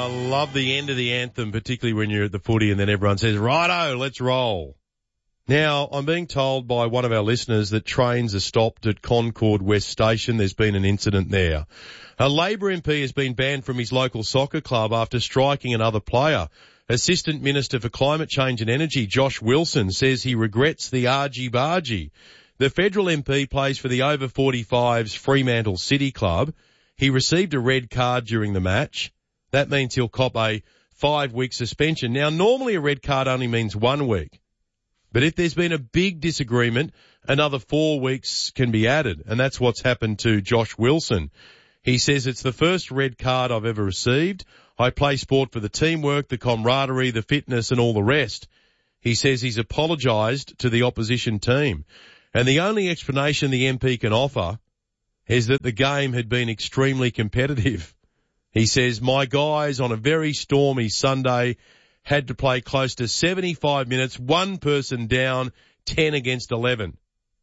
I love the end of the anthem, particularly when you're at the footy and then everyone says, righto, let's roll. Now, I'm being told by one of our listeners that trains are stopped at Concord West Station. There's been an incident there. A Labor MP has been banned from his local soccer club after striking another player. Assistant Minister for Climate Change and Energy, Josh Wilson, says he regrets the argy-bargy. The federal MP plays for the over 45s Fremantle City Club. He received a red card during the match. That means he'll cop a 5-week suspension. Now, normally a red card only means 1 week. But if there's been a big disagreement, another 4 weeks can be added. And that's what's happened to Josh Wilson. He says, it's the first red card I've ever received. I play sport for the teamwork, the camaraderie, the fitness and all the rest. He says he's apologised to the opposition team. And the only explanation the MP can offer is that the game had been extremely competitive. He says, my guys on a very stormy Sunday had to play close to 75 minutes, one person down, 10 against 11.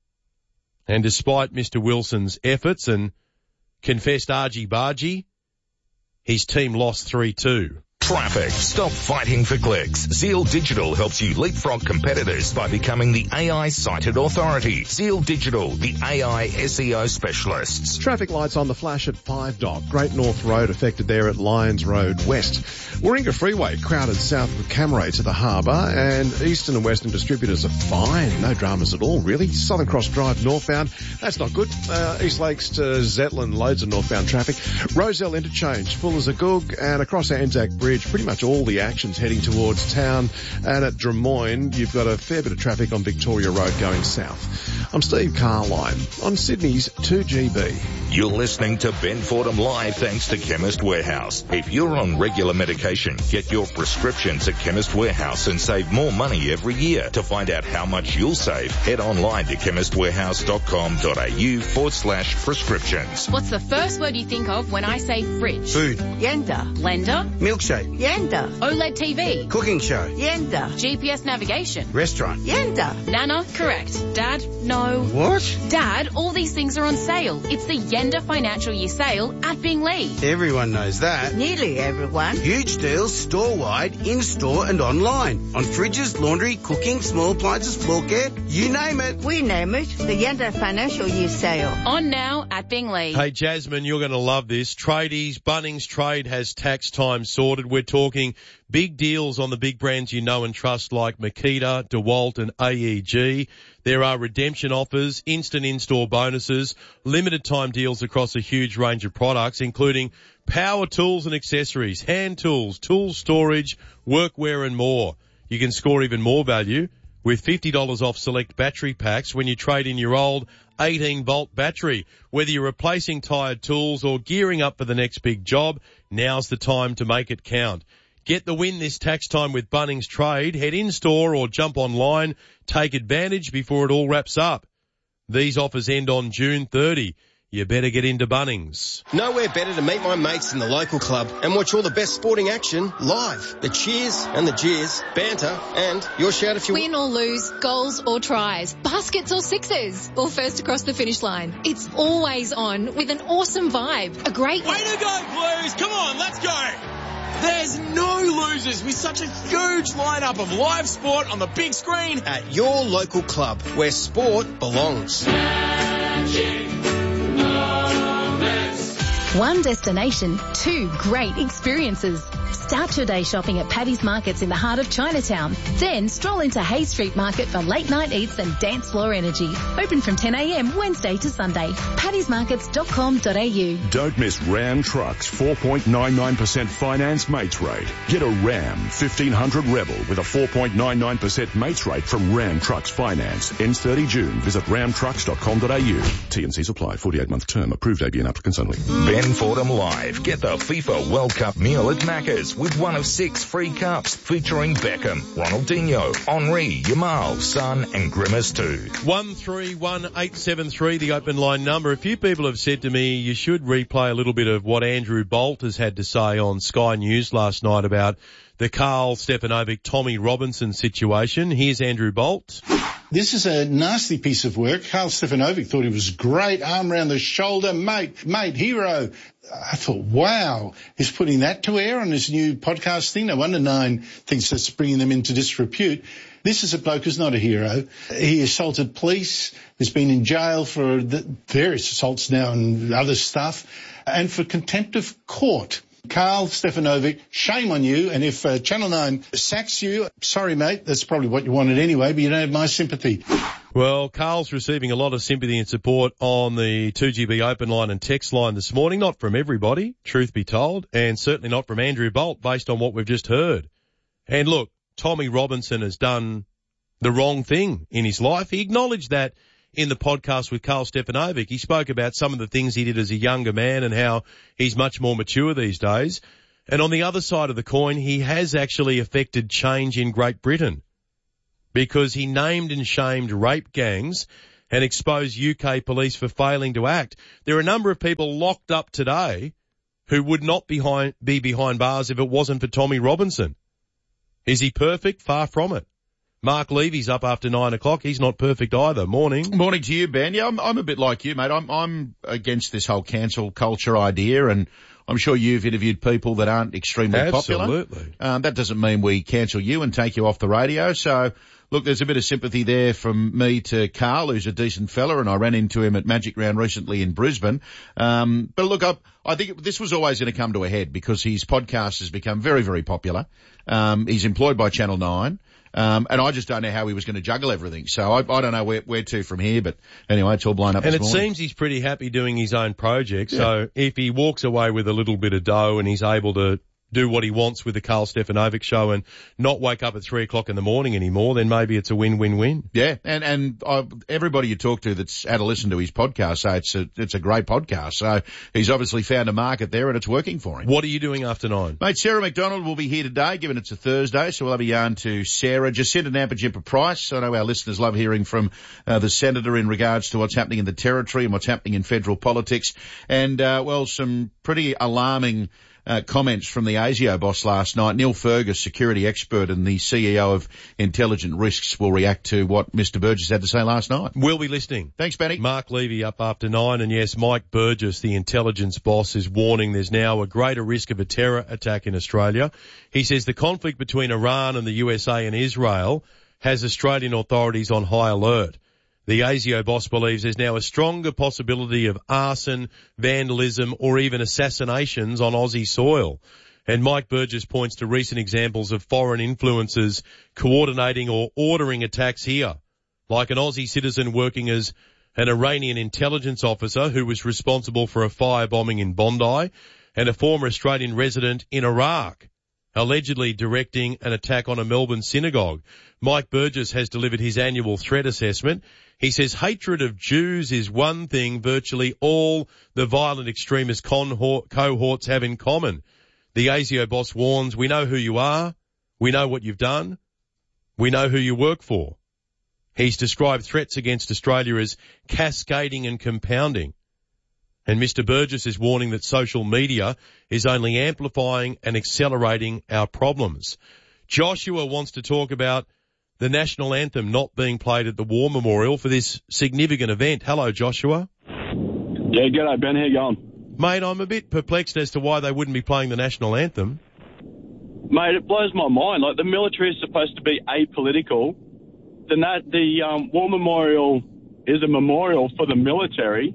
And despite Mr. Wilson's efforts and confessed argy-bargy, his team lost 3-2. Traffic. Stop fighting for clicks. Zeal Digital helps you leapfrog competitors by becoming the AI cited authority. Zeal Digital, the AI SEO specialists. Traffic lights on the flash at 5 Dock. Great North Road affected there at Lyons Road West. Warringah Freeway crowded south of Camaray to the harbour, and eastern and western distributors are fine. No dramas at all, really. Southern Cross Drive northbound, that's not good. East Lakes to Zetland, loads of northbound traffic. Roselle Interchange, full as a goog, and across Anzac Bridge, pretty much all the action's heading towards town. And at Drummoyne, you've got a fair bit of traffic on Victoria Road going south. I'm Steve Carline on Sydney's 2GB. You're listening to Ben Fordham Live thanks to Chemist Warehouse. If you're on regular medication, get your prescriptions at Chemist Warehouse and save more money every year. To find out how much you'll save, head online to chemistwarehouse.com.au/prescriptions. What's the first word you think of when I say fridge? Food. Yenda. Blender. Milkshake. Yenda. OLED TV. Cooking show. Yenda. GPS navigation. Restaurant. Yenda. Nana, correct. Dad, no. What? Dad, all these things are on sale. It's the Yenda Financial Year Sale at Binglee. Everyone knows that. Nearly everyone. Huge deals store-wide, in-store and online. On fridges, laundry, cooking, small appliances, floor care, you name it. We name it. The Yenda Financial Year Sale. On now at Binglee. Hey, Jasmine, you're going to love this. Tradies, Bunnings Trade has tax time sorted. We're talking big deals on the big brands you know and trust like Makita, DeWalt and AEG. There are redemption offers, instant in-store bonuses, limited time deals across a huge range of products, including power tools and accessories, hand tools, tool storage, workwear and more. You can score even more value with $50 off select battery packs when you trade in your old 18-volt battery. Whether you're replacing tired tools or gearing up for the next big job, now's the time to make it count. Get the win this tax time with Bunnings Trade. Head in-store or jump online. Take advantage before it all wraps up. These offers end on June 30. You better get into Bunnings. Nowhere better to meet my mates in the local club and watch all the best sporting action live. The cheers and the jeers, banter, and your shout if you win or lose, goals or tries, baskets or sixes, or first across the finish line. It's always on with an awesome vibe. A great... Way to go, Blues! Come on, let's go! There's no losers with such a huge lineup of live sport on the big screen at your local club where sport belongs. One destination, two great experiences. Start your day shopping at Paddy's Markets in the heart of Chinatown. Then stroll into Hay Street Market for late night eats and dance floor energy. Open from 10 a.m. Wednesday to Sunday. paddysmarkets.com.au. Don't miss Ram Trucks 4.99% finance mates rate. Get a Ram 1500 Rebel with a 4.99% mates rate from Ram Trucks Finance. Ends 30 June. Visit ramtrucks.com.au. T&Cs apply. 48-month term. Approved ABN applicants only. Ben Fordham Live. Get the FIFA World Cup meal at Macca's with one of 6 free cups featuring Beckham, Ronaldinho, Henry, Yamal, Son and Grimace too. 131873, the open line number. A few people have said to me you should replay a little bit of what Andrew Bolt has had to say on Sky News last night about the Carl Stefanovic, Tommy Robinson situation. Here's Andrew Bolt. This is a nasty piece of work. Karl Stefanovic thought he was great, arm around the shoulder, mate, hero. I thought, wow, he's putting that to air on his new podcast thing. No wonder Nine thinks that's bringing them into disrepute. This is a bloke who's not a hero. He assaulted police. He's been in jail for various assaults now and other stuff, and for contempt of court. Karl Stefanovic, shame on you, and if Channel 9 sacks you, sorry mate, that's probably what you wanted anyway, but you don't have my sympathy. Well, Karl's receiving a lot of sympathy and support on the 2GB open line and text line this morning, not from everybody, truth be told, and certainly not from Andrew Bolt based on what we've just heard. And look, Tommy Robinson has done the wrong thing in his life. He acknowledged that in the podcast with Karl Stefanovic. He spoke about some of the things he did as a younger man and how he's much more mature these days. And on the other side of the coin, he has actually affected change in Great Britain because he named and shamed rape gangs and exposed UK police for failing to act. There are a number of people locked up today who would not be behind bars if it wasn't for Tommy Robinson. Is he perfect? Far from it. Mark Levy's up after 9 o'clock. He's not perfect either. Morning. Morning to you, Ben. Yeah, I'm a bit like you, mate. I'm against this whole cancel culture idea, and I'm sure you've interviewed people that aren't extremely popular. Absolutely. That doesn't mean we cancel you and take you off the radio. So, look, there's a bit of sympathy there from me to Karl, who's a decent fella, and I ran into him at Magic Round recently in Brisbane. But look, I think this was always going to come to a head because his podcast has become very, very popular. He's employed by Channel 9. And I just don't know how he was going to juggle everything. So I don't know where to from here, but anyway, it's all blown up this morning. And it seems he's pretty happy doing his own project. Yeah. So if he walks away with a little bit of dough and he's able to do what he wants with the Karl Stefanovic show and not wake up at 3 o'clock in the morning anymore, then maybe it's a win-win-win. Yeah, and everybody you talk to that's had a listen to his podcast say it's a great podcast. So he's obviously found a market there and it's working for him. What are you doing after 9? Mate, Sarah McDonald will be here today, given it's a Thursday, so we'll have a yarn to Sarah. Jacinta Nampijinpa Price. I know our listeners love hearing from the Senator in regards to what's happening in the Territory and what's happening in federal politics. And, some pretty alarming comments from the ASIO boss last night. Neil Fergus, security expert and the CEO of Intelligent Risks, will react to what Mr. Burgess had to say last night. We'll be listening. Thanks, Benny. Mark Levy up after 9. And yes, Mike Burgess, the intelligence boss, is warning there's now a greater risk of a terror attack in Australia. He says the conflict between Iran and the USA and Israel has Australian authorities on high alert. The ASIO boss believes there's now a stronger possibility of arson, vandalism, or even assassinations on Aussie soil. And Mike Burgess points to recent examples of foreign influences coordinating or ordering attacks here, like an Aussie citizen working as an Iranian intelligence officer who was responsible for a firebombing in Bondi, and a former Australian resident in Iraq, allegedly directing an attack on a Melbourne synagogue. Mike Burgess has delivered his annual threat assessment. He says hatred of Jews is one thing virtually all the violent extremist cohorts have in common. The ASIO boss warns, we know who you are, we know what you've done, we know who you work for. He's described threats against Australia as cascading and compounding. And Mr. Burgess is warning that social media is only amplifying and accelerating our problems. Joshua wants to talk about the national anthem not being played at the War Memorial for this significant event. Hello, Joshua. Yeah, g'day, Ben. How you going? Mate, I'm a bit perplexed as to why they wouldn't be playing the national anthem. Mate, it blows my mind. Like, the military is supposed to be apolitical. The War Memorial is a memorial for the military.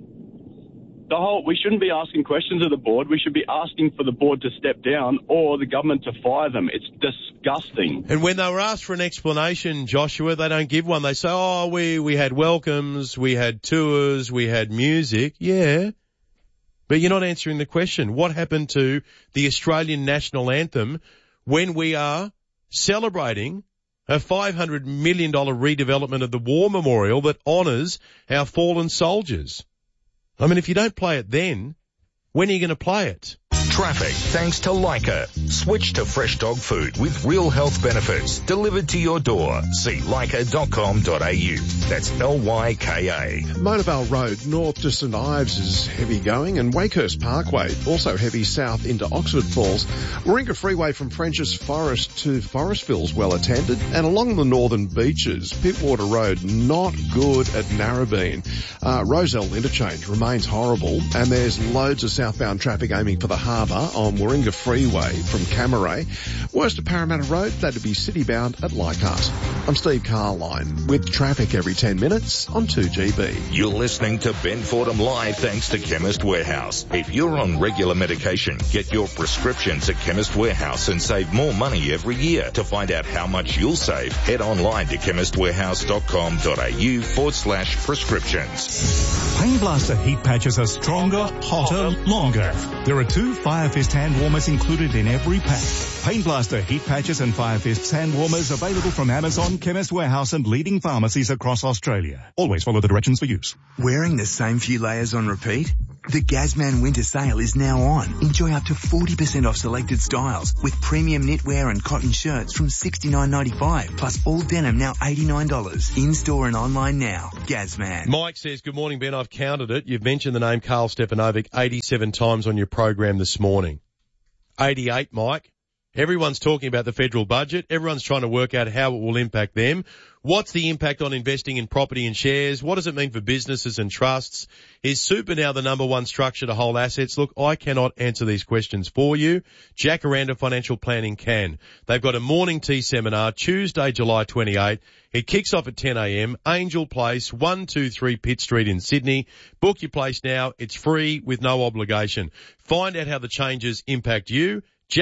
We shouldn't be asking questions of the board. We should be asking for the board to step down or the government to fire them. It's disgusting. And when they were asked for an explanation, Joshua, they don't give one. They say, we had welcomes, we had tours, we had music. Yeah. But you're not answering the question. What happened to the Australian national anthem when we are celebrating a $500 million redevelopment of the War Memorial that honours our fallen soldiers? I mean, if you don't play it then, when are you going to play it? Traffic thanks to Leica. Switch to fresh dog food with real health benefits delivered to your door. See leica.com.au. That's Lyka. Motorvale Road north to St Ives is heavy going, and Wakehurst Parkway also heavy south into Oxford Falls. Warringah Freeway from French's Forest to Forestville's well attended, and along the northern beaches, Pittwater Road not good at Narrabeen. Rozelle Interchange remains horrible, and there's loads of southbound traffic aiming for the harbour on Warringah Freeway from Camaray. Worst of Parramatta Road, that'd be city-bound at Leichhardt. I'm Steve Carline with traffic every 10 minutes on 2GB. You're listening to Ben Fordham Live thanks to Chemist Warehouse. If you're on regular medication, get your prescriptions at Chemist Warehouse and save more money every year. To find out how much you'll save, head online to chemistwarehouse.com.au/prescriptions. Pain Blaster heat patches are stronger, hotter, longer. There are 2 Fire Fist hand warmers included in every pack. Pain Blaster heat patches and Fire Fist hand warmers available from Amazon, Chemist Warehouse and leading pharmacies across Australia. Always follow the directions for use. Wearing the same few layers on repeat? The Gazman winter sale is now on. Enjoy up to 40% off selected styles with premium knitwear and cotton shirts from $69.95 plus all denim now $89. In-store and online now. Gazman. Mike says, good morning, Ben. I've counted it. You've mentioned the name Karl Stefanovic 87 times on your program this morning. 88, Mike. Everyone's talking about the federal budget. Everyone's trying to work out how it will impact them. What's the impact on investing in property and shares? What does it mean for businesses and trusts? Is super now the number one structure to hold assets? Look, I cannot answer these questions for you. Jacaranda Financial Planning can. They've got a morning tea seminar Tuesday, July 28. It kicks off at 10 a.m. Angel Place, 123 Pitt Street in Sydney. Book your place now. It's free with no obligation. Find out how the changes impact you.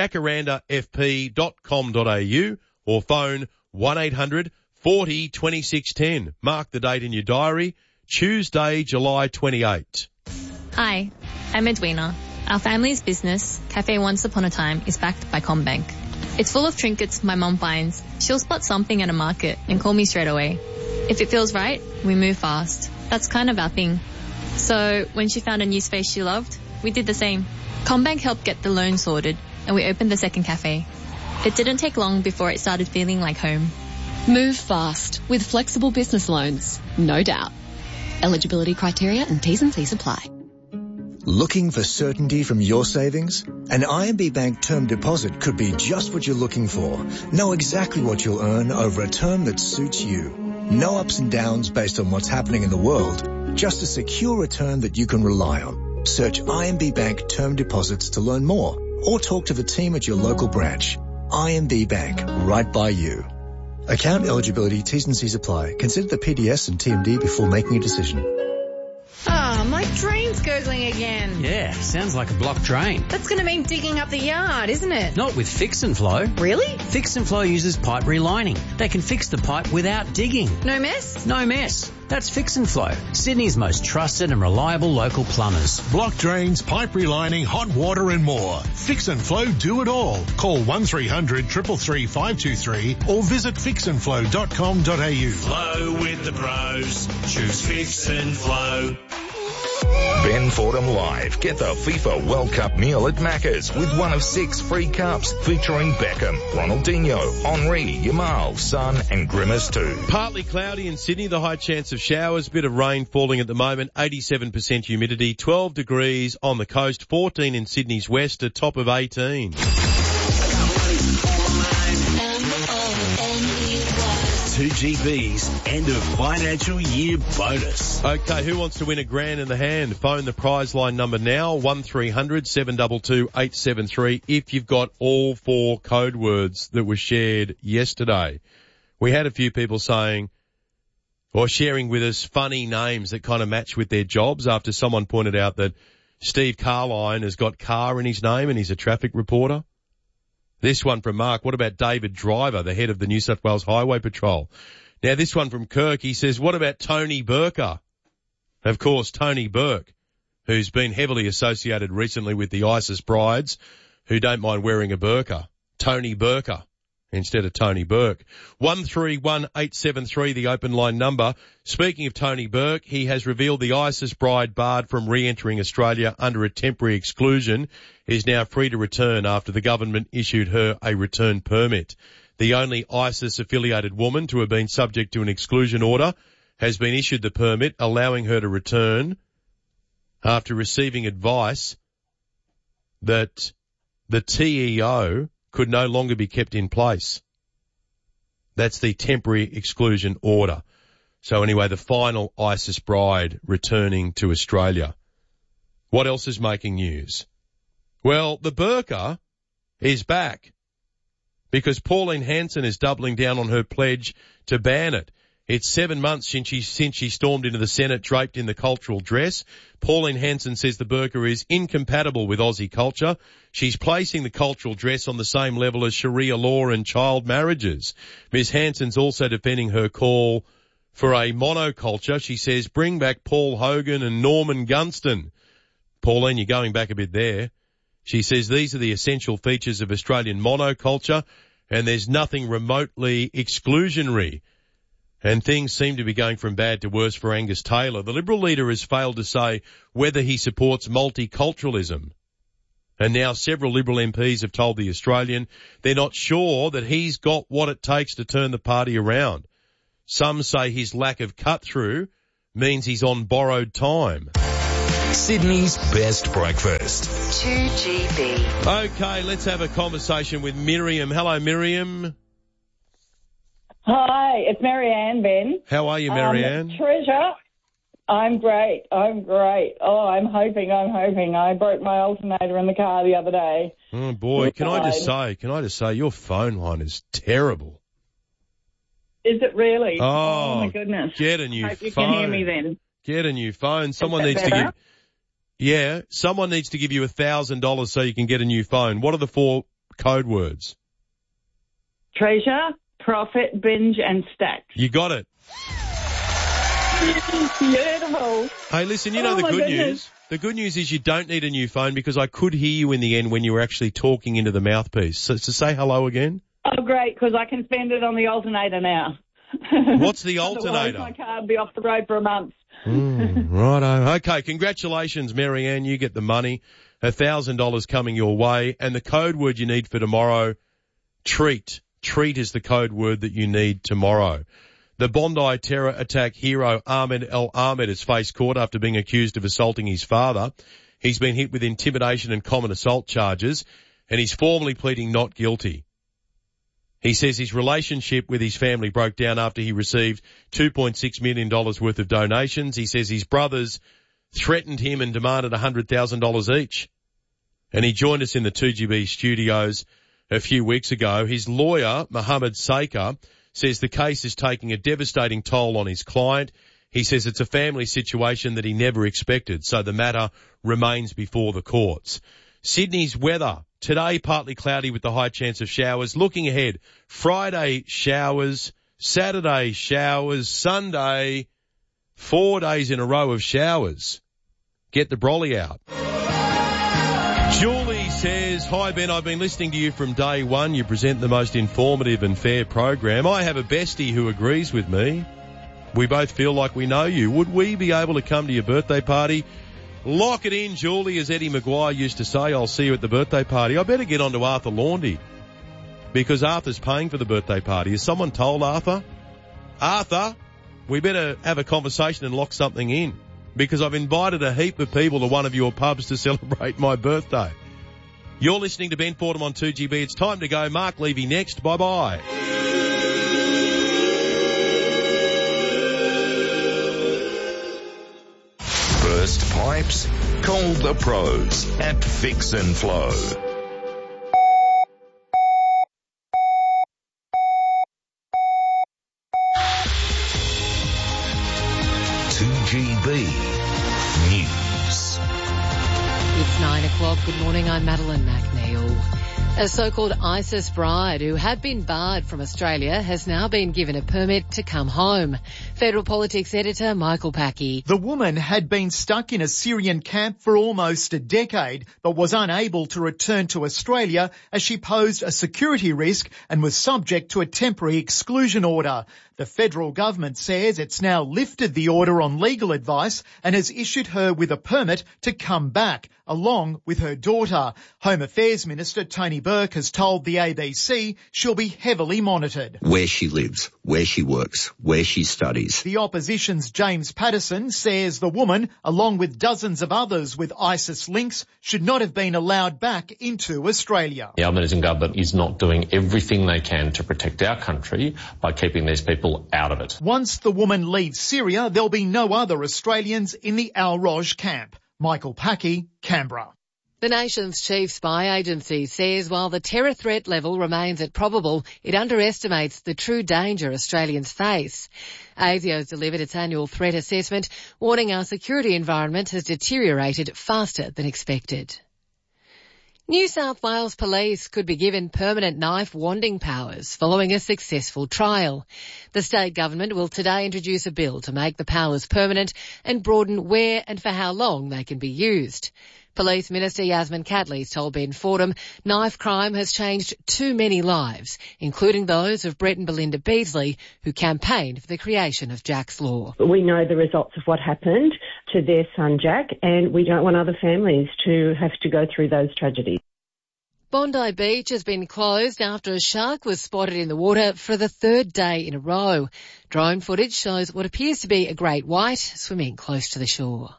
jacarandafp.com.au or phone 1-800-40-2610. Mark the date in your diary, Tuesday, July 28. Hi, I'm Edwina. Our family's business, Cafe Once Upon a Time, is backed by CommBank. It's full of trinkets my mum finds. She'll spot something at a market and call me straight away. If it feels right, we move fast. That's kind of our thing. So when she found a new space she loved, we did the same. CommBank helped get the loan sorted, and we opened the second cafe. It didn't take long before it started feeling like home. Move fast with flexible business loans, no doubt. Eligibility criteria and T's and C's apply. Looking for certainty from your savings? An IMB Bank term deposit could be just what you're looking for. Know exactly what you'll earn over a term that suits you. No ups and downs based on what's happening in the world, just a secure return that you can rely on. Search IMB Bank term deposits to learn more, or talk to the team at your local branch. IMB Bank, right by you. Account eligibility, T's and C's apply. Consider the PDS and TMD before making a decision. My drain's gurgling again. Yeah, sounds like a blocked drain. That's going to mean digging up the yard, isn't it? Not with Fix and Flow. Really? Fix and Flow uses pipe relining. They can fix the pipe without digging. No mess? No mess. That's Fix and Flow, Sydney's most trusted and reliable local plumbers. Block drains, pipe relining, hot water and more. Fix and Flow do it all. Call 1300 333 523 or visit fixandflow.com.au. Flow with the pros. Choose Fix and Flow. Ben Fordham Live. Get the FIFA World Cup meal at Macca's with one of 6 free cups featuring Beckham, Ronaldinho, Henry, Yamal, Son and Grimace too. Partly cloudy in Sydney, the high chance of showers, a bit of rain falling at the moment, 87% humidity, 12 degrees on the coast, 14 in Sydney's west, a top of 18. 2GB's end of financial year bonus. Okay, who wants to win a grand in the hand? Phone the prize line number now, 1300 722 873, if you've got all 4 code words that were shared yesterday. We had a few people saying, or sharing with us funny names that kind of match with their jobs after someone pointed out that Steve Carline has got car in his name and he's a traffic reporter. This one from Mark, what about David Driver, the head of the New South Wales Highway Patrol? Now this one from Kirk, he says, what about Tony Burker? Of course, Tony Burke, who's been heavily associated recently with the ISIS brides who don't mind wearing a burqa. Tony Burker. instead of Tony Burke. 131873, the open line number. Speaking of Tony Burke, he has revealed the ISIS bride barred from re-entering Australia under a temporary exclusion is now free to return after the government issued her a return permit. The only ISIS-affiliated woman to have been subject to an exclusion order has been issued the permit, allowing her to return after receiving advice that the TEO could no longer be kept in place. That's the temporary exclusion order. So anyway, the final ISIS bride returning to Australia. What else is making news? Well, the burqa is back because Pauline Hanson is doubling down on her pledge to ban it. It's 7 months since she stormed into the Senate draped in the cultural dress. Pauline Hanson says the burqa is incompatible with Aussie culture. She's placing the cultural dress on the same level as Sharia law and child marriages. Ms. Hanson's also defending her call for a monoculture. She says, bring back Paul Hogan and Norman Gunston. Pauline, you're going back a bit there. She says these are the essential features of Australian monoculture and there's nothing remotely exclusionary. And things seem to be going from bad to worse for Angus Taylor. The Liberal leader has failed to say whether he supports multiculturalism. And now several Liberal MPs have told The Australian they're not sure that he's got what it takes to turn the party around. Some say his lack of cut-through means he's on borrowed time. Sydney's best breakfast. 2GB. Okay, let's have a conversation with Miriam. Hello, Miriam. Hi, it's Marianne, Ben. How are you, Marianne? Treasure, I'm great. Oh, I'm hoping. I broke my alternator in the car the other day. Oh, boy. Can I just say, your phone line is terrible. Is it really? Oh, my goodness. Get a new Hope you phone. can hear me then. Get a new phone. Someone Is needs that to better? someone needs to give you $1,000 so you can get a new phone. What are the 4 code words? Treasure, profit, binge, and stack. You got it. Beautiful. Hey, listen, you know Oh, the my good goodness. news? The good news is you don't need a new phone because I could hear you in the end when you were actually talking into the mouthpiece. So say hello again. Oh, great, because I can spend it on the alternator now. What's the Otherwise, alternator? my car will be off the road for a month. Righto. Okay, congratulations, Marianne. You get the money. $1,000 coming your way. And the code word you need for tomorrow, treat. Treat is the code word that you need tomorrow. The Bondi terror attack hero Ahmed El Ahmed has faced court after being accused of assaulting his father. He's been hit with intimidation and common assault charges, and he's formally pleading not guilty. He says his relationship with his family broke down after he received $2.6 million worth of donations. He says his brothers threatened him and demanded $100,000 each. And he joined us in the 2GB studios a few weeks ago. His lawyer, Mohammed Saker, says the case is taking a devastating toll on his client. He says it's a family situation that he never expected, so the matter remains before the courts. Sydney's weather. Today, partly cloudy with the high chance of showers. Looking ahead, Friday, showers. Saturday, showers. Sunday, 4 days in a row of showers. Get the brolly out. Julie says, hi Ben, I've been listening to you from day one. You present the most informative and fair program. I have a bestie who agrees with me. We both feel like we know you. Would we be able to come to your birthday party? Lock it in, Julie, as Eddie Maguire used to say. I'll see you at the birthday party. I better get on to Arthur Laundy because Arthur's paying for the birthday party. Has someone told Arthur? Arthur, we better have a conversation and lock something in because I've invited a heap of people to one of your pubs to celebrate my birthday. You're listening to Ben Fordham on 2GB. It's time to go. Mark Levy next. Bye-bye. Burst pipes? Call the pros at Fix and Flow. News. It's 9 o'clock. Good morning. I'm Madeline McNeil. A so-called ISIS bride who had been barred from Australia has now been given a permit to come home. Federal Politics editor Michael Packey. The woman had been stuck in a Syrian camp for almost a decade, but was unable to return to Australia as she posed a security risk and was subject to a temporary exclusion order. The federal government says it's now lifted the order on legal advice and has issued her with a permit to come back, along with her daughter. Home Affairs Minister Tony Burke has told the ABC she'll be heavily monitored. Where she lives, where she works, where she studies. The opposition's James Patterson says the woman, along with dozens of others with ISIS links, should not have been allowed back into Australia. The Albanese government is not doing everything they can to protect our country by keeping these people out of it. Once the woman leaves Syria, there'll be no other Australians in the Al Roj camp. Michael Packey, Canberra. The nation's chief spy agency says while the terror threat level remains at probable, it underestimates the true danger Australians face. ASIO's delivered its annual threat assessment, warning our security environment has deteriorated faster than expected. New South Wales Police could be given permanent knife wanding powers following a successful trial. The state government will today introduce a bill to make the powers permanent and broaden where and for how long they can be used. Police Minister Yasmin Catley's told Ben Fordham knife crime has changed too many lives, including those of Brett and Belinda Beasley, who campaigned for the creation of Jack's Law. We know the results of what happened to their son Jack, and we don't want other families to have to go through those tragedies. Bondi Beach has been closed after a shark was spotted in the water for the third day in a row. Drone footage shows what appears to be a great white swimming close to the shore.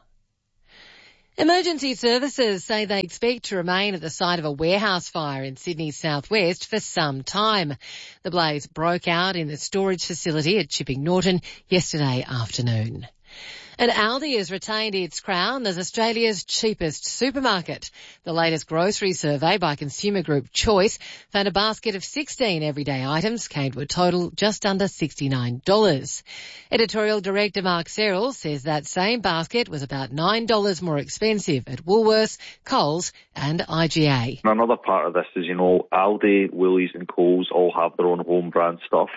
Emergency services say they expect to remain at the site of a warehouse fire in Sydney's southwest for some time. The blaze broke out in the storage facility at Chipping Norton yesterday afternoon. And Aldi has retained its crown as Australia's cheapest supermarket. The latest grocery survey by consumer group Choice found a basket of 16 everyday items came to a total just under $69. Editorial director Mark Serrell says that same basket was about $9 more expensive at Woolworths, Coles and IGA. Another part of this is, Aldi, Woolies and Coles all have their own home brand stuff.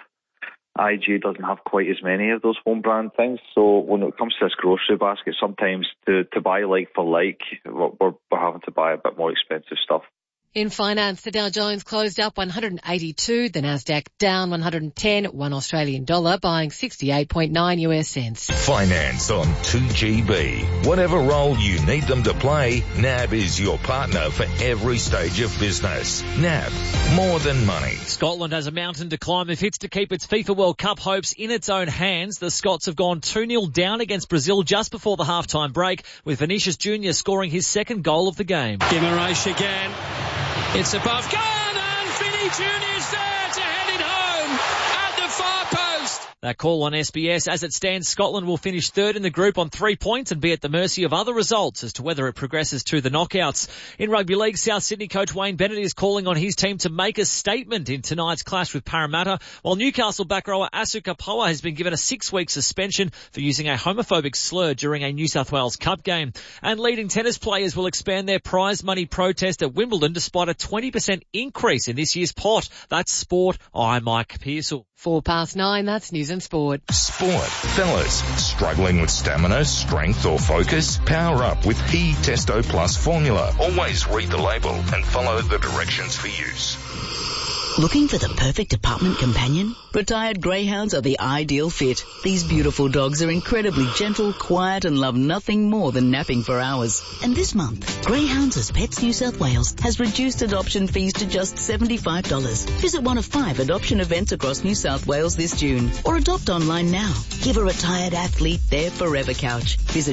IG doesn't have quite as many of those home brand things. So when it comes to this grocery basket, sometimes to buy like for like, we're having to buy a bit more expensive stuff. In finance, the Dow Jones closed up 182, the Nasdaq down 110, $1 Australian dollar, buying 68.9 US cents. Finance on 2GB. Whatever role you need them to play, NAB is your partner for every stage of business. NAB, more than money. Scotland has a mountain to climb if it's to keep its FIFA World Cup hopes in its own hands. The Scots have gone 2-0 down against Brazil just before the half-time break, with Vinicius Jr. scoring his second goal of the game. Guimaraes again. It's above goal and Vinny Jr.'s there to head it home at the far post. That call on SBS. As it stands, Scotland will finish third in the group on 3 points and be at the mercy of other results as to whether it progresses to the knockouts. In rugby league, South Sydney coach Wayne Bennett is calling on his team to make a statement in tonight's clash with Parramatta, while Newcastle back rower Asuka Poa has been given a 6-week suspension for using a homophobic slur during a New South Wales Cup game. And leading tennis players will expand their prize money protest at Wimbledon despite a 20% increase in this year's pot. That's sport. I'm Mike Pearsall. 9:04, that's news and sport. Sport. Fellas, struggling with stamina, strength or focus? Power up with He Testo Plus formula. Always read the label and follow the directions for use. Looking for the perfect apartment companion? Retired greyhounds are the ideal fit. These beautiful dogs are incredibly gentle, quiet and love nothing more than napping for hours. And this month, Greyhounds as Pets New South Wales has reduced adoption fees to just $75. Visit one of 5 adoption events across New South Wales this June or adopt online now. Give a retired athlete their forever couch. Visit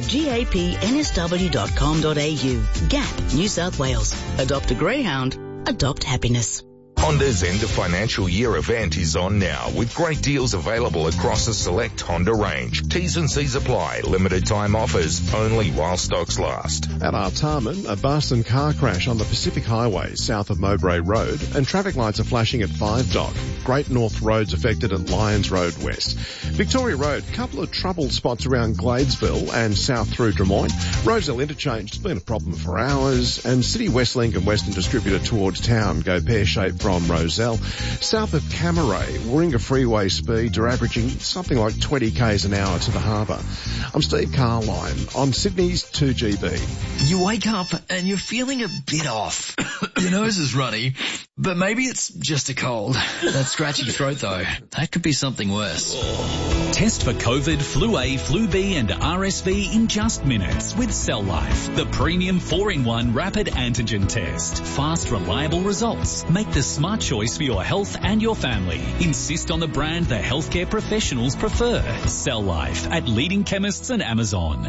gapnsw.com.au. GAP, New South Wales. Adopt a greyhound. Adopt happiness. Honda's end of financial year event is on now with great deals available across a select Honda range. T's and C's apply. Limited time offers only while stocks last. At Artarmon, a bus and car crash on the Pacific Highway south of Mowbray Road and traffic lights are flashing at 5 Dock. Great North Road's affected at Lyons Road West. Victoria Road, a couple of trouble spots around Gladesville and south through Drummoyne. Roselle Interchange has been a problem for hours, and City Westlink and Western Distributor towards town go pear-shaped from Roselle. South of Camaray, Warringah Freeway speeds are averaging something like 20 k's an hour to the harbour. I'm Steve Carline on Sydney's 2GB. You wake up and you're feeling a bit off. Your nose is runny, but maybe it's just a cold. That scratchy throat though, that could be something worse. Test for COVID, Flu A, Flu B and RSV in just minutes with Cell Life, the premium 4-in-1 rapid antigen test. Fast, reliable results. Make the smart choice for your health and your family. Insist on the brand the healthcare professionals prefer. Cell Life at leading chemists and Amazon.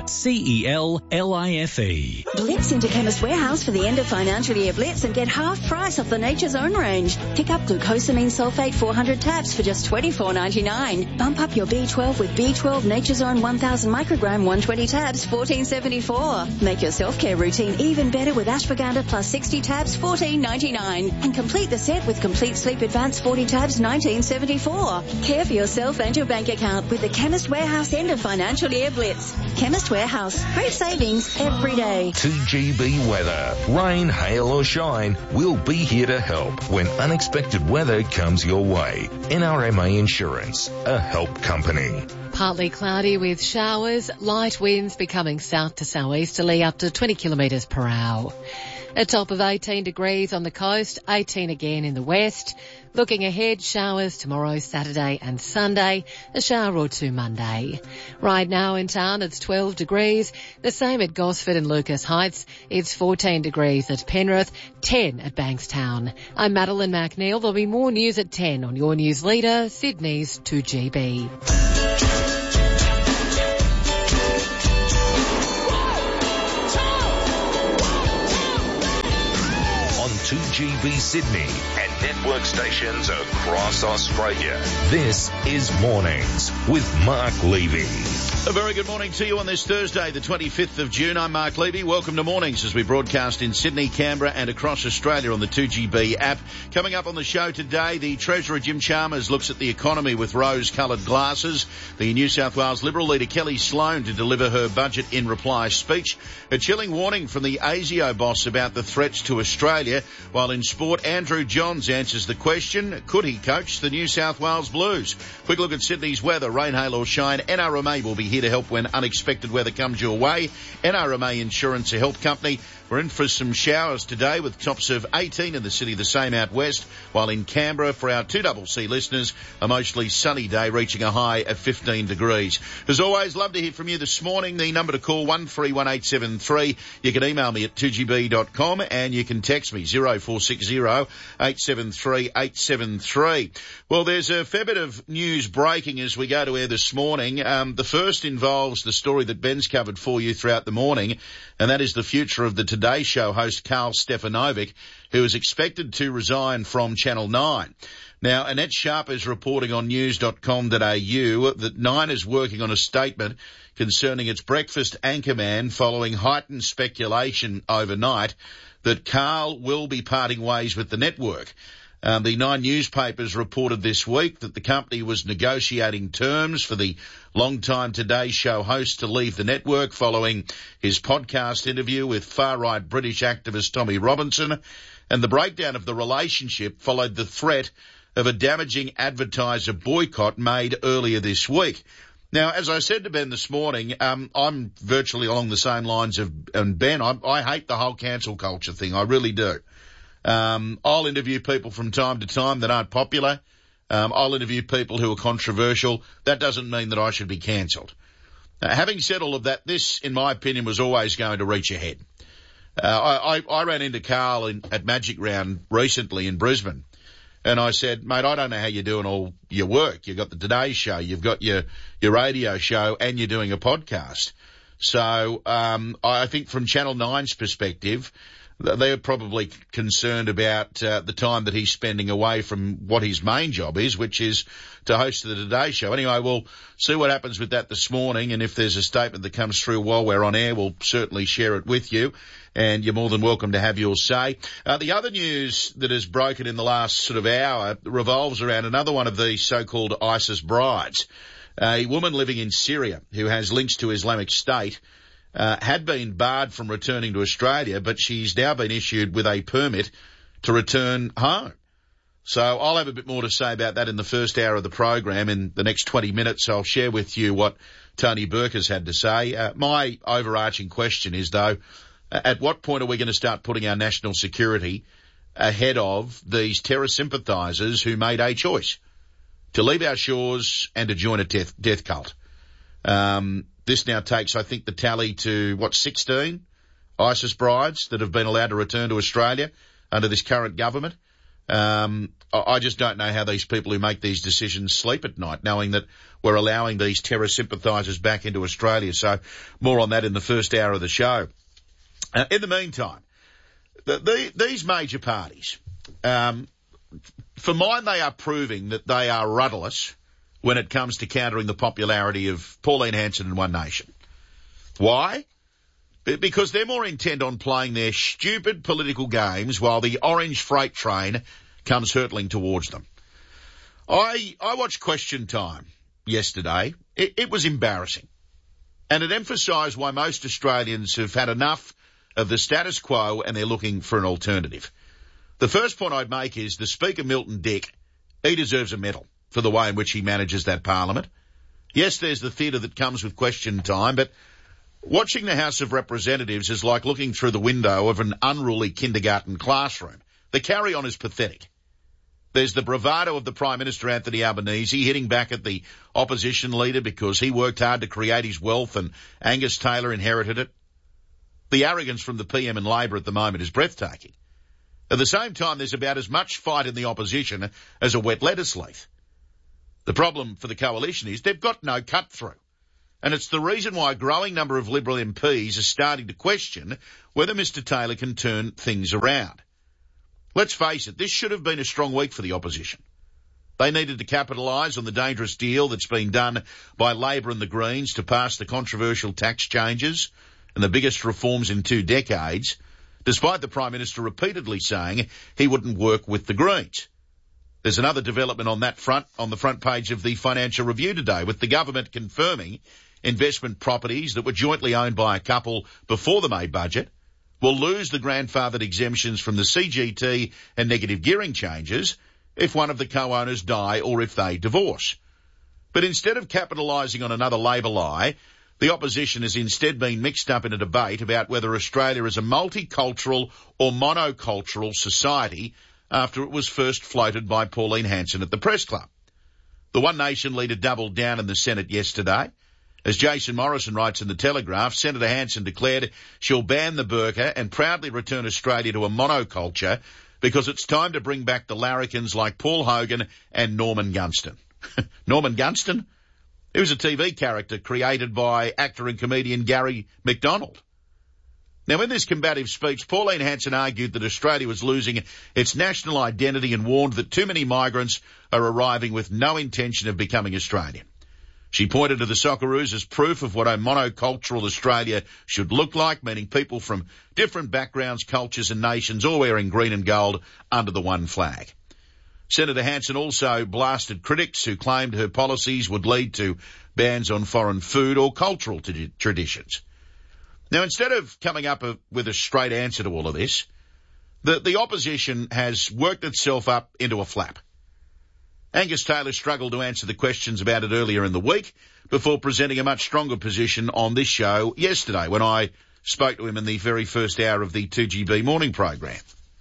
CELLIFE. Blitz into Chemist Warehouse for the end of financial year Blitz and get half price off the Nature's Own range. Pick up glucosamine sulfate 400 tabs for just $24.99. Bump up your B12 with B12 Nature's Own 1000 microgram 120 tabs, $14.74. Make your self-care routine even better with ashwagandha plus 60 tabs, $14.99. And complete the set with Complete Sleep Advance 40 tabs, $19.74. Care for yourself and your bank account with the Chemist Warehouse end of financial year Blitz. Chemist Warehouse. Great savings every day. 2GB weather. Rain, hail or shine, we'll be here to help when unexpected weather comes your way. NRMA Insurance, a help company. Partly cloudy with showers, light winds becoming south to southeasterly up to 20 kilometres per hour. A top of 18 degrees on the coast, 18 again in the west. Looking ahead, showers tomorrow, Saturday and Sunday, a shower or two Monday. Right now in town it's 12 degrees, the same at Gosford and Lucas Heights. It's 14 degrees at Penrith, 10 at Bankstown. I'm Madeline McNeil. There'll be more news at 10 on your news leader, Sydney's 2GB. 2GB Sydney and network stations across Australia. This is Mornings with Mark Levy. A very good morning to you on this Thursday, the 25th of June. I'm Mark Levy. Welcome to Mornings as we broadcast in Sydney, Canberra and across Australia on the 2GB app. Coming up on the show today, the Treasurer Jim Chalmers looks at the economy with rose-coloured glasses. The New South Wales Liberal leader Kelly Sloan to deliver her budget in reply speech. A chilling warning from the ASIO boss about the threats to Australia. While in sport, Andrew Johns answers the question, could he coach the New South Wales Blues? Quick look at Sydney's weather, rain, hail or shine. NRMA will be here to help when unexpected weather comes your way. NRMA Insurance, a help company. We're in for some showers today with tops of 18 in the city, the same out west, while in Canberra for our 2CC listeners, a mostly sunny day reaching a high of 15 degrees. As always, love to hear from you this morning. The number to call 131873. You can email me at 2gb.com and you can text me 0460 873 873. Well, there's a fair bit of news breaking as we go to air this morning. The first involves the story that Ben's covered for you throughout the morning, and that is the future of the Today Show host Carl Stefanovic, who is expected to resign from Channel 9. Now, Annette Sharp is reporting on news.com.au that Nine is working on a statement concerning its breakfast anchorman following heightened speculation overnight that Carl will be parting ways with the network. The Nine newspapers reported this week that the company was negotiating terms for the long-time Today Show host to leave the network following his podcast interview with far-right British activist Tommy Robinson, and the breakdown of the relationship followed the threat of a damaging advertiser boycott made earlier this week. Now, as I said to Ben this morning, I'm virtually along the same lines of Ben. I hate the whole cancel culture thing. I really do. I'll interview people from time to time that aren't popular. I'll interview people who are controversial. That doesn't mean that I should be cancelled. Having said all of that, this, in my opinion, was always going to reach a head. I ran into Carl at Magic Round recently in Brisbane, and I said, mate, I don't know how you're doing all your work. You've got the Today Show, you've got your radio show, and you're doing a podcast. So I think from Channel 9's perspective, They're probably concerned about the time that he's spending away from what his main job is, which is to host the Today Show. Anyway, we'll see what happens with that this morning, and if there's a statement that comes through while we're on air, we'll certainly share it with you, and you're more than welcome to have your say. The other news that has broken in the last sort of hour revolves around another one of these so-called ISIS brides. A woman living in Syria who has links to Islamic State had been barred from returning to Australia, but she's now been issued with a permit to return home. So I'll have a bit more to say about that in the first hour of the program. In the next 20 minutes, I'll share with you what Tony Burke has had to say. My overarching question is, though, at what point are we going to start putting our national security ahead of these terror sympathisers who made a choice to leave our shores and to join a death cult? This now takes, I think, the tally to, 16 ISIS brides that have been allowed to return to Australia under this current government. I just don't know how these people who make these decisions sleep at night, knowing that we're allowing these terror sympathisers back into Australia. So more on that in the first hour of the show. In the meantime, these major parties, for mine, they are proving that they are rudderless when it comes to countering the popularity of Pauline Hanson and One Nation. Why? Because they're more intent on playing their stupid political games while the orange freight train comes hurtling towards them. I watched Question Time yesterday. It was embarrassing. And it emphasised why most Australians have had enough of the status quo and they're looking for an alternative. The first point I'd make is the Speaker, Milton Dick, he deserves a medal for the way in which he manages that parliament. Yes, there's the theatre that comes with Question Time, but watching the House of Representatives is like looking through the window of an unruly kindergarten classroom. The carry-on is pathetic. There's the bravado of the Prime Minister, Anthony Albanese, hitting back at the opposition leader because he worked hard to create his wealth and Angus Taylor inherited it. The arrogance from the PM and Labor at the moment is breathtaking. At the same time, there's about as much fight in the opposition as a wet lettuce leaf. The problem for the coalition is they've got no cut-through. And it's the reason why a growing number of Liberal MPs are starting to question whether Mr Taylor can turn things around. Let's face it, this should have been a strong week for the opposition. They needed to capitalise on the dangerous deal that's been done by Labor and the Greens to pass the controversial tax changes and the biggest reforms in 2 decades, despite the Prime Minister repeatedly saying he wouldn't work with the Greens. There's another development on that front, on the front page of the Financial Review today, with the government confirming investment properties that were jointly owned by a couple before the May budget will lose the grandfathered exemptions from the CGT and negative gearing changes if one of the co-owners die or if they divorce. But instead of capitalising on another Labor lie, the opposition has instead been mixed up in a debate about whether Australia is a multicultural or monocultural society after it was first floated by Pauline Hanson at the Press Club. The One Nation leader doubled down in the Senate yesterday. As Jason Morrison writes in The Telegraph, Senator Hanson declared she'll ban the burqa and proudly return Australia to a monoculture because it's time to bring back the larrikins like Paul Hogan and Norman Gunston. Norman Gunston? He was a TV character created by actor and comedian Gary McDonald. Now, in this combative speech, Pauline Hanson argued that Australia was losing its national identity and warned that too many migrants are arriving with no intention of becoming Australian. She pointed to the Socceroos as proof of what a monocultural Australia should look like, meaning people from different backgrounds, cultures and nations all wearing green and gold under the one flag. Senator Hanson also blasted critics who claimed her policies would lead to bans on foreign food or cultural traditions. Now, instead of coming up with a straight answer to all of this, the opposition has worked itself up into a flap. Angus Taylor struggled to answer the questions about it earlier in the week before presenting a much stronger position on this show yesterday when I spoke to him in the very first hour of the 2GB morning program.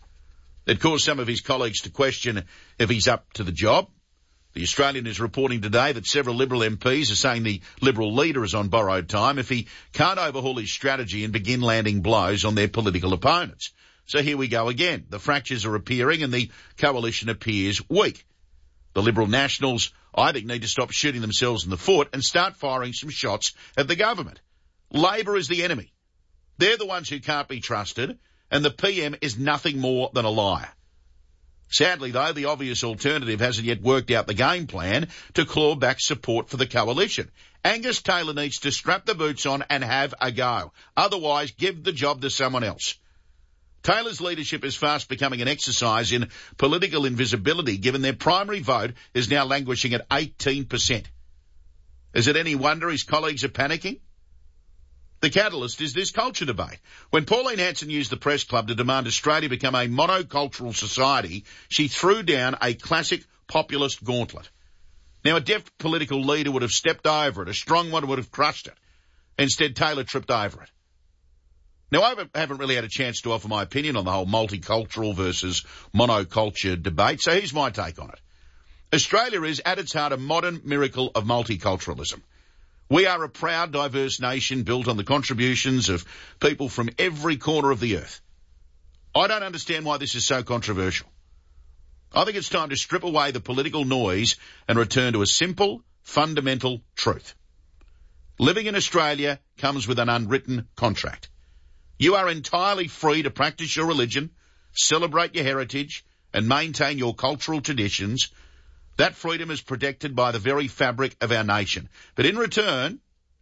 It caused some of his colleagues to question if he's up to the job. The Australian is reporting today that several Liberal MPs are saying the Liberal leader is on borrowed time if he can't overhaul his strategy and begin landing blows on their political opponents. So here we go again. The fractures are appearing and the coalition appears weak. The Liberal Nationals, I think, need to stop shooting themselves in the foot and start firing some shots at the government. Labor is the enemy. They're the ones who can't be trusted, and the PM is nothing more than a liar. Sadly, though, the obvious alternative hasn't yet worked out the game plan to claw back support for the coalition. Angus Taylor needs to strap the boots on and have a go. Otherwise, give the job to someone else. Taylor's leadership is fast becoming an exercise in political invisibility, given their primary vote is now languishing at 18%. Is it any wonder his colleagues are panicking? The catalyst is this culture debate. When Pauline Hanson used the press club to demand Australia become a monocultural society, she threw down a classic populist gauntlet. Now, a deft political leader would have stepped over it. A strong one would have crushed it. Instead, Taylor tripped over it. Now, I haven't really had a chance to offer my opinion on the whole multicultural versus monoculture debate, so here's my take on it. Australia is, at its heart, a modern miracle of multiculturalism. We are a proud, diverse nation built on the contributions of people from every corner of the earth. I don't understand why this is so controversial. I think it's time to strip away the political noise and return to a simple, fundamental truth. Living in Australia comes with an unwritten contract. You are entirely free to practice your religion, celebrate your heritage, and maintain your cultural traditions. That freedom is protected by the very fabric of our nation. But in return,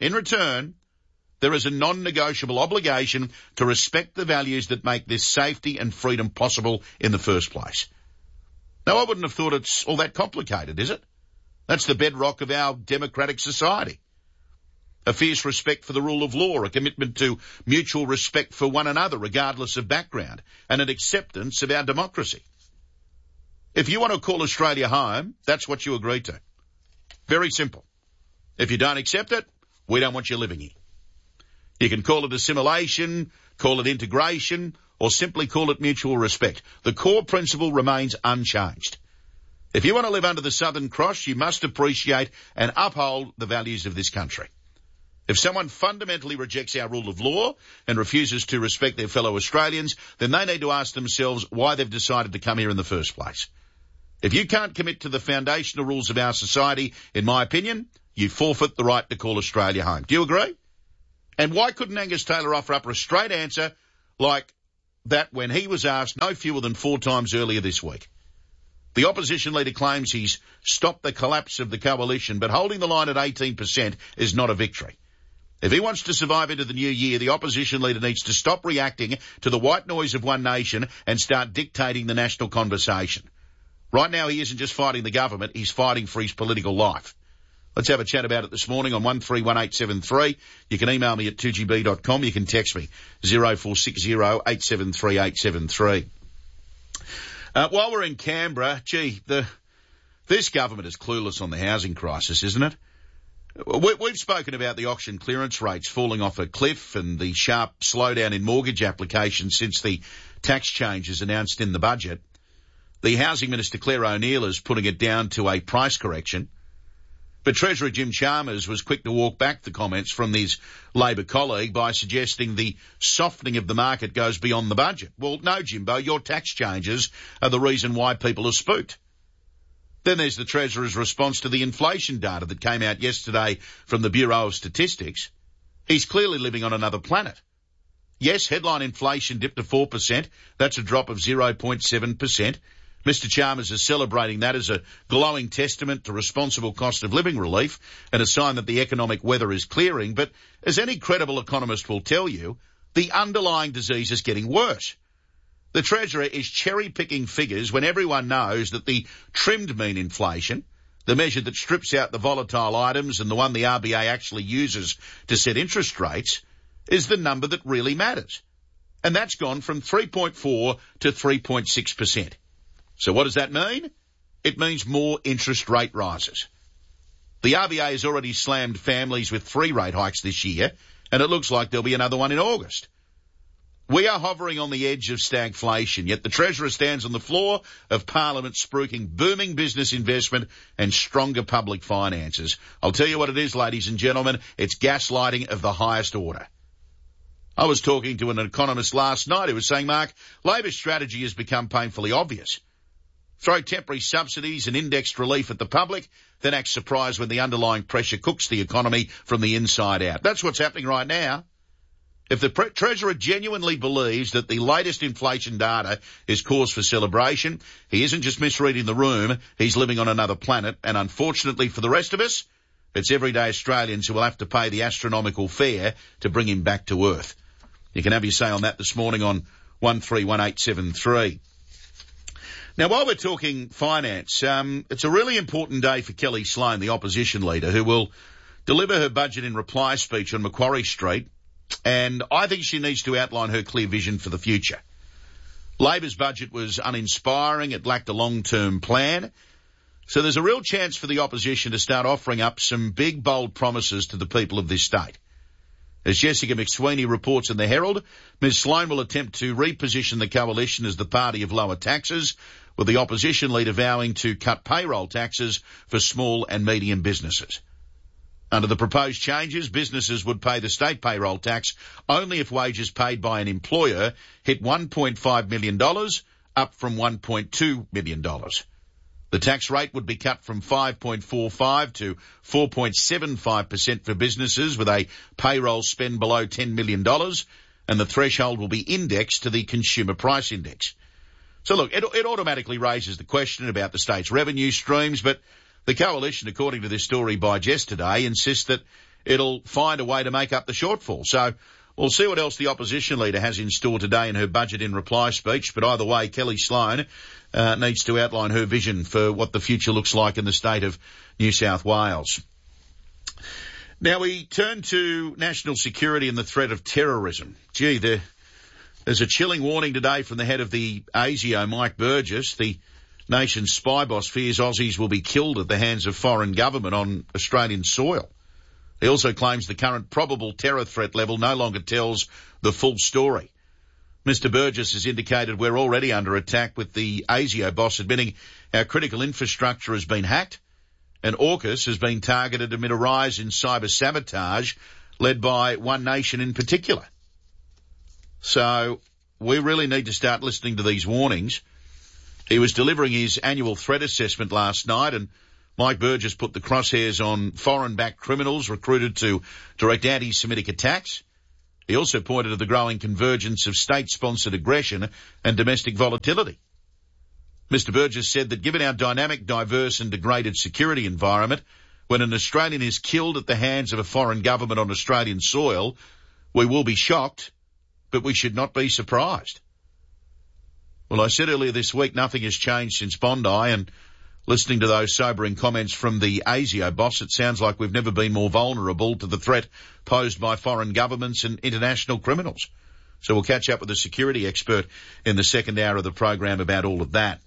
there is a non-negotiable obligation to respect the values that make this safety and freedom possible in the first place. Now, I wouldn't have thought it's all that complicated, is it? That's the bedrock of our democratic society. A fierce respect for the rule of law, a commitment to mutual respect for one another, regardless of background, and an acceptance of our democracy. If you want to call Australia home, that's what you agree to. Very simple. If you don't accept it, we don't want you living here. You can call it assimilation, call it integration, or simply call it mutual respect. The core principle remains unchanged. If you want to live under the Southern Cross, you must appreciate and uphold the values of this country. If someone fundamentally rejects our rule of law and refuses to respect their fellow Australians, then they need to ask themselves why they've decided to come here in the first place. If you can't commit to the foundational rules of our society, in my opinion, you forfeit the right to call Australia home. Do you agree? And why couldn't Angus Taylor offer up a straight answer like that when he was asked no fewer than 4 times earlier this week? The opposition leader claims he's stopped the collapse of the coalition, but holding the line at 18% is not a victory. If he wants to survive into the new year, the opposition leader needs to stop reacting to the white noise of one nation and start dictating the national conversation. Right now, he isn't just fighting the government, he's fighting for his political life. Let's have a chat about it this morning on 131873. You can email me at 2gb.com. You can text me 0460 873 873. While we're in Canberra, this government is clueless on the housing crisis, isn't it? We've spoken about the auction clearance rates falling off a cliff and the sharp slowdown in mortgage applications since the tax changes announced in the budget. The Housing Minister, Claire O'Neill, is putting it down to a price correction. But Treasurer Jim Chalmers was quick to walk back the comments from his Labor colleague by suggesting the softening of the market goes beyond the budget. Well, no, Jimbo, your tax changes are the reason why people are spooked. Then there's the Treasurer's response to the inflation data that came out yesterday from the Bureau of Statistics. He's clearly living on another planet. Yes, headline inflation dipped to 4%. That's a drop of 0.7%. Mr. Chalmers is celebrating that as a glowing testament to responsible cost of living relief and a sign that the economic weather is clearing. But as any credible economist will tell you, the underlying disease is getting worse. The Treasurer is cherry-picking figures when everyone knows that the trimmed mean inflation, the measure that strips out the volatile items and the one the RBA actually uses to set interest rates, is the number that really matters. And that's gone from 3.4 to 3.6%. So what does that mean? It means more interest rate rises. The RBA has already slammed families with 3 rate hikes this year, and it looks like there'll be another one in August. We are hovering on the edge of stagflation, yet the Treasurer stands on the floor of Parliament spruiking booming business investment and stronger public finances. I'll tell you what it is, ladies and gentlemen, it's gaslighting of the highest order. I was talking to an economist last night who was saying, Mark, Labor's strategy has become painfully obvious. Throw temporary subsidies and indexed relief at the public, then act surprised when the underlying pressure cooks the economy from the inside out. That's what's happening right now. If the Treasurer genuinely believes that the latest inflation data is cause for celebration, he isn't just misreading the room, he's living on another planet, and unfortunately for the rest of us, it's everyday Australians who will have to pay the astronomical fare to bring him back to Earth. You can have your say on that this morning on 131873. Now, while we're talking finance, it's a really important day for Kelly Sloan, the opposition leader, who will deliver her budget in reply speech on Macquarie Street, and I think she needs to outline her clear vision for the future. Labor's budget was uninspiring, it lacked a long-term plan, so there's a real chance for the opposition to start offering up some big, bold promises to the people of this state. As Jessica McSweeney reports in the Herald, Ms Sloan will attempt to reposition the coalition as the party of lower taxes, with the opposition leader vowing to cut payroll taxes for small and medium businesses. Under the proposed changes, businesses would pay the state payroll tax only if wages paid by an employer hit $1.5 million, up from $1.2 million. The tax rate would be cut from 5.45 to 4.75% for businesses with a payroll spend below $10 million, and the threshold will be indexed to the Consumer Price Index. So look, it automatically raises the question about the state's revenue streams, but the coalition, according to this story by Jess today, insists that it'll find a way to make up the shortfall. So we'll see what else the opposition leader has in store today in her budget in reply speech. But either way, Kelly Sloan needs to outline her vision for what the future looks like in the state of New South Wales. Now we turn to national security and the threat of terrorism. Gee, there's a chilling warning today from the head of the ASIO, Mike Burgess. The nation's spy boss fears Aussies will be killed at the hands of foreign government on Australian soil. He also claims the current probable terror threat level no longer tells the full story. Mr Burgess has indicated we're already under attack, with the ASIO boss admitting our critical infrastructure has been hacked and AUKUS has been targeted amid a rise in cyber sabotage led by one nation in particular. So we really need to start listening to these warnings. He was delivering his annual threat assessment last night, and Mike Burgess put the crosshairs on foreign-backed criminals recruited to direct anti-Semitic attacks. He also pointed to the growing convergence of state-sponsored aggression and domestic volatility. Mr Burgess said that given our dynamic, diverse and degraded security environment, when an Australian is killed at the hands of a foreign government on Australian soil, we will be shocked, but we should not be surprised. Well, I said earlier this week nothing has changed since Bondi, and listening to those sobering comments from the ASIO boss, it sounds like we've never been more vulnerable to the threat posed by foreign governments and international criminals. So we'll catch up with a security expert in the second hour of the program about all of that.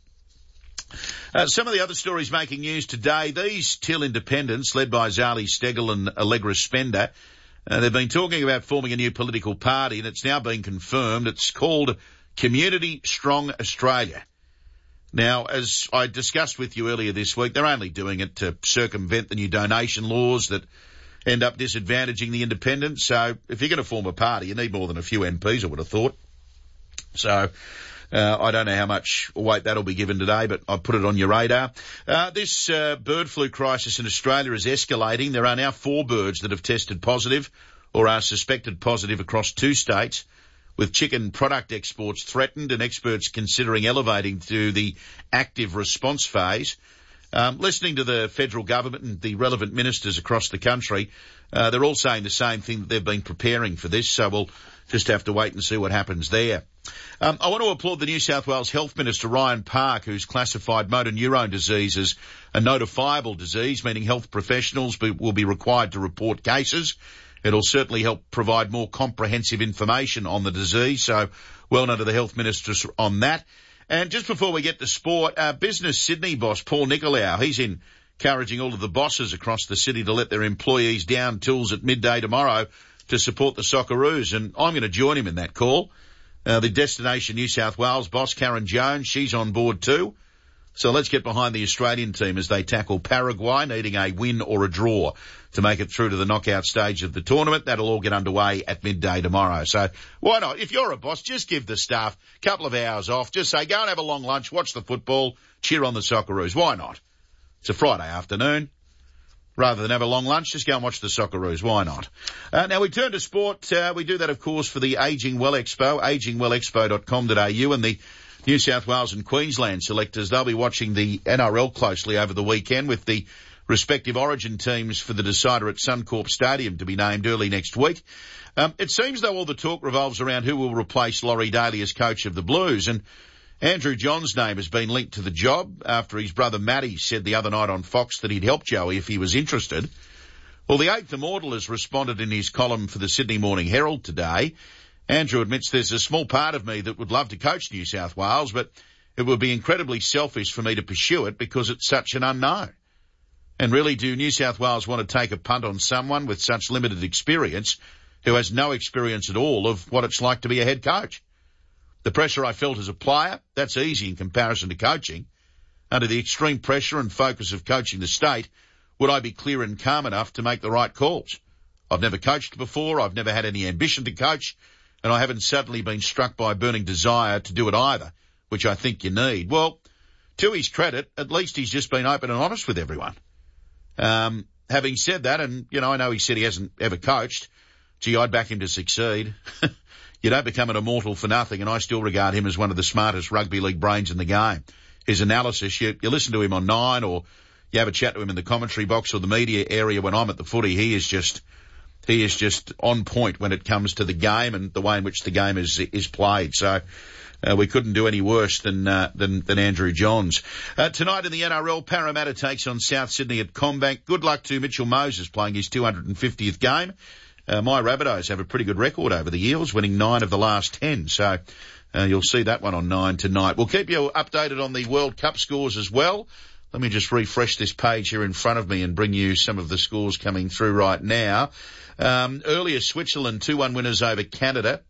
Some of the other stories making news today, these Till independents, led by Zali Steggall and Allegra Spender, they've been talking about forming a new political party, and it's now been confirmed. It's called Community Strong Australia. Now, as I discussed with you earlier this week, they're only doing it to circumvent the new donation laws that end up disadvantaging the independents. So if you're going to form a party, you need more than a few MPs, I would have thought. So I don't know how much weight that'll be given today, but I put it on your radar. This bird flu crisis in Australia is escalating. There are now 4 birds that have tested positive or are suspected positive across 2 states, with chicken product exports threatened and experts considering elevating to the active response phase. Listening to the federal government and the relevant ministers across the country, they're all saying the same thing, that they've been preparing for this, so we'll just have to wait and see what happens there. I want to applaud the New South Wales Health Minister, Ryan Park, who's classified motor neurone disease as a notifiable disease, meaning health professionals will be required to report cases. It'll certainly help provide more comprehensive information on the disease, so well done to the Health Minister on that. And just before we get to sport, Business Sydney boss Paul Nicolau, he's encouraging all of the bosses across the city to let their employees down tools at midday tomorrow to support the Socceroos, and I'm going to join him in that call. The Destination New South Wales boss, Karen Jones, she's on board too. So let's get behind the Australian team as they tackle Paraguay, needing a win or a draw to make it through to the knockout stage of the tournament. That'll all get underway at midday tomorrow. So why not? If you're a boss, just give the staff a couple of hours off. Just say, go and have a long lunch, watch the football, cheer on the Socceroos. Why not? It's a Friday afternoon. Rather than have a long lunch, just go and watch the Socceroos. Why not? Now we turn to sport. We do that, of course, for the Ageing Well Expo, agingwellexpo.com.au, and the New South Wales and Queensland selectors. They'll be watching the NRL closely over the weekend with the respective origin teams for the decider at Suncorp Stadium to be named early next week. It seems though all the talk revolves around who will replace Laurie Daly as coach of the Blues, and Andrew John's name has been linked to the job after his brother Matty said the other night on Fox that he'd help Joey if he was interested. Well, the Eighth Immortal has responded in his column for the Sydney Morning Herald today. Andrew admits there's a small part of me that would love to coach New South Wales, but it would be incredibly selfish for me to pursue it because it's such an unknown. And really, do New South Wales want to take a punt on someone with such limited experience who has no experience at all of what it's like to be a head coach? The pressure I felt as a player, that's easy in comparison to coaching. Under the extreme pressure and focus of coaching the state, would I be clear and calm enough to make the right calls? I've never coached before, I've never had any ambition to coach, and I haven't suddenly been struck by a burning desire to do it either, which I think you need. Well, to his credit, at least he's just been open and honest with everyone. Having said that, and, I know he said he hasn't ever coached, gee, I'd back him to succeed. You don't become an immortal for nothing, and I still regard him as one of the smartest rugby league brains in the game. His analysis, you listen to him on Nine, or you have a chat to him in the commentary box or the media area when I'm at the footy, he is just on point when it comes to the game and the way in which the game is played. So, we couldn't do any worse than Andrew Johns. Tonight in the NRL, Parramatta takes on South Sydney at CommBank. Good luck to Mitchell Moses playing his 250th game. My Rabbitohs have a pretty good record over the Eels, winning 9 of the last 10. So, you'll see that one on 9 tonight. We'll keep you updated on the World Cup scores as well. Let me just refresh this page here in front of me and bring you some of the scores coming through right now. Earlier, Switzerland 2-1 winners over Canada.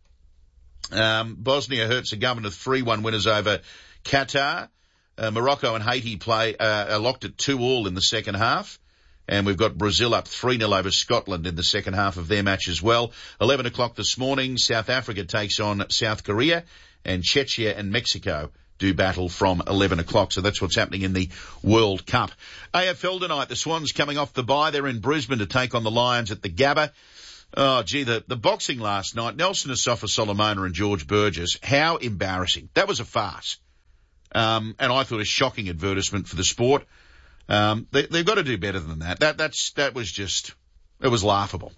Bosnia-Herzegovina 3-1 winners over Qatar. Morocco and Haiti are locked at 2-2 in the second half. And we've got Brazil up 3-0 over Scotland in the second half of their match as well. 11 o'clock this morning, South Africa takes on South Korea, and Czechia and Mexico do battle from 11 o'clock. So that's what's happening in the World Cup. AFL tonight, the Swans coming off the bye. They're in Brisbane to take on the Lions at the Gabba. Oh, gee, the boxing last night, Nelson Asafa-Solomona and George Burgess, how embarrassing. That was a farce. And I thought a shocking advertisement for the sport. They've got to do better than that. That was just, it was laughable.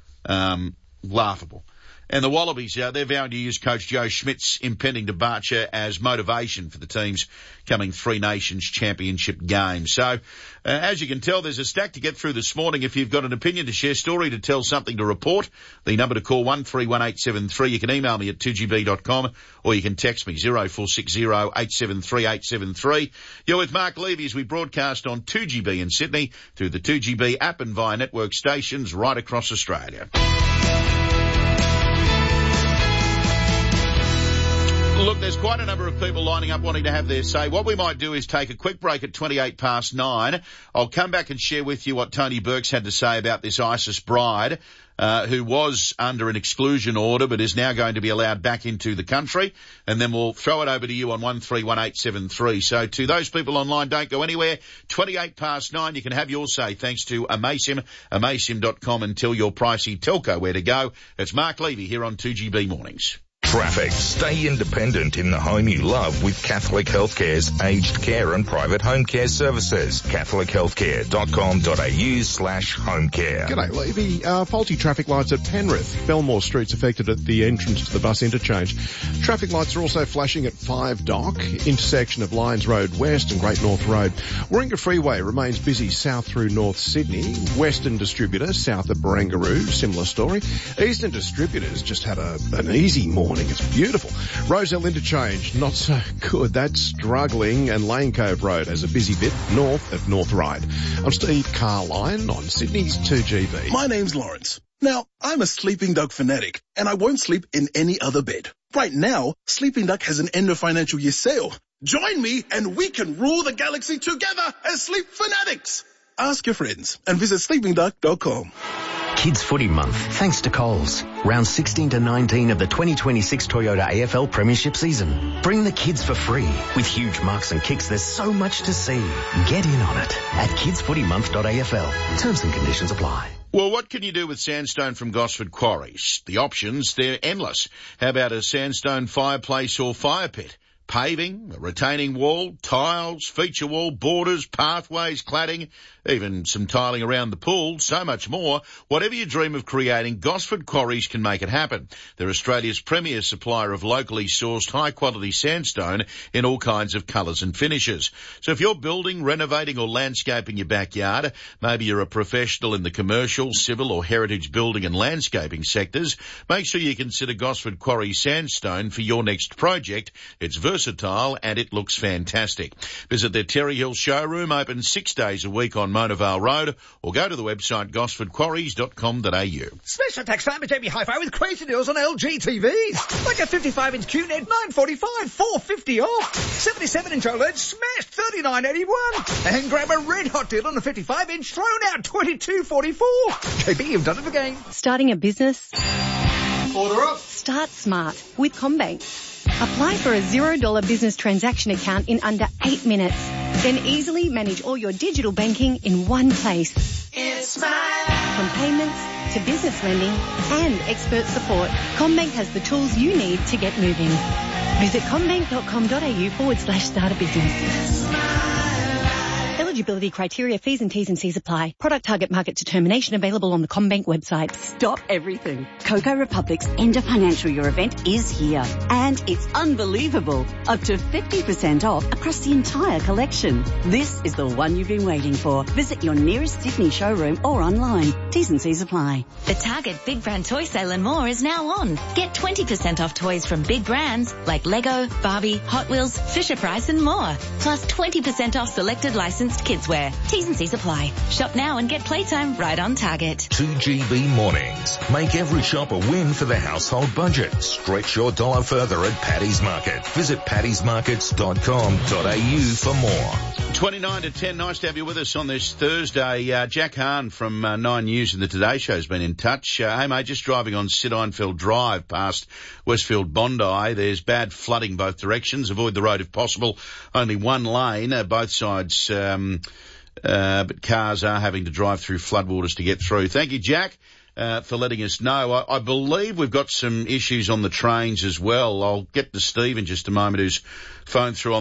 Laughable. And the Wallabies, they're vowing to use Coach Joe Schmidt's impending departure as motivation for the team's coming Three Nations Championship game. So, as you can tell, there's a stack to get through this morning. If you've got an opinion to share, story to tell, something to report, the number to call 131873. You can email me at 2gb.com or you can text me 0460 873 873. You're with Mark Levy as we broadcast on 2GB in Sydney through the 2GB app and via network stations right across Australia. Look, there's quite a number of people lining up wanting to have their say. What we might do is take a quick break at 9:28. I'll come back and share with you what Tony Burke's had to say about this ISIS bride, who was under an exclusion order but is now going to be allowed back into the country. And then we'll throw it over to you on 131873. So to those people online, don't go anywhere. 9:28, you can have your say thanks to Amasim, amasim.com, and tell your pricey telco where to go. It's Mark Levy here on 2GB Mornings. Traffic. Stay independent in the home you love with Catholic Healthcare's aged care and private home care services. CatholicHealthcare.com.au/home care. G'day, Levy. Faulty traffic lights at Penrith. Belmore Street's affected at the entrance to the bus interchange. Traffic lights are also flashing at 5 Dock, intersection of Lyons Road West and Great North Road. Warringah Freeway remains busy south through North Sydney. Western Distributor south of Barangaroo, similar story. Eastern Distributors just had an easy morning. It's beautiful. Roselle Interchange, not so good. That's struggling, and Lane Cove Road has a busy bit north of North Ryde. I'm Steve Carline on Sydney's 2GB. My name's Lawrence. Now, I'm a Sleeping Dog fanatic, and I won't sleep in any other bed. Right now, Sleeping Duck has an end of financial year sale. Join me and we can rule the galaxy together as sleep fanatics. Ask your friends and visit sleepingduck.com. Kids Footy Month, thanks to Coles. Round 16 to 19 of the 2026 Toyota AFL Premiership season. Bring the kids for free. With huge marks and kicks, there's so much to see. Get in on it at kidsfootymonth.afl. Terms and conditions apply. Well, what can you do with sandstone from Gosford Quarries? The options, they're endless. How about a sandstone fireplace or fire pit? Paving, a retaining wall, tiles, feature wall, borders, pathways, cladding, even some tiling around the pool, so much more. Whatever you dream of creating, Gosford Quarries can make it happen. They're Australia's premier supplier of locally sourced high-quality sandstone in all kinds of colours and finishes. So if you're building, renovating or landscaping your backyard, maybe you're a professional in the commercial, civil or heritage building and landscaping sectors, make sure you consider Gosford Quarries Sandstone for your next project. It's versatile and it looks fantastic. Visit their Terry Hill showroom, open 6 days a week on Monavale Road, or go to the website gosfordquarries.com.au. Special tax time at JB Hi-Fi with crazy deals on LG TVs. Like a 55-inch QNED, $945, $450 off. 77-inch OLED, smashed, $39.81. And grab a red hot deal on a 55-inch, thrown out, $22.44. JB, you've done it again. Starting a business? Order up. Start smart with CommBank. Apply for a $0 business transaction account in under 8 minutes. Then easily manage all your digital banking in one place. It's my life. From payments to business lending and expert support, CommBank has the tools you need to get moving. Visit commbank.com.au/start a business. Eligibility criteria, fees and T's and C's apply. Product target market determination available on the CommBank website. Stop everything. Coco Republic's End of Financial Year event is here. And it's unbelievable. Up to 50% off across the entire collection. This is the one you've been waiting for. Visit your nearest Sydney showroom or online. T's and C's apply. The Target Big Brand Toy Sale and more is now on. Get 20% off toys from big brands like Lego, Barbie, Hot Wheels, Fisher-Price and more. Plus 20% off selected licensed kidswear. T's and C's apply. Shop now and get playtime right on Target. 2GB Mornings. Make every shop a win for the household budget. Stretch your dollar further at Paddy's Market. Visit paddysmarkets.com.au for more. 29 to 10. Nice to have you with us on this Thursday. Jack Hahn from 9 News and the Today Show has been in touch. Hey, mate, just driving on Sid Einfeld Drive past Westfield Bondi. There's bad flooding both directions. Avoid the road if possible. Only one lane, both sides, but cars are having to drive through floodwaters to get through. Thank you, Jack, for letting us know. I believe we've got some issues on the trains as well. I'll get to Steve in just a moment, who's phoned through on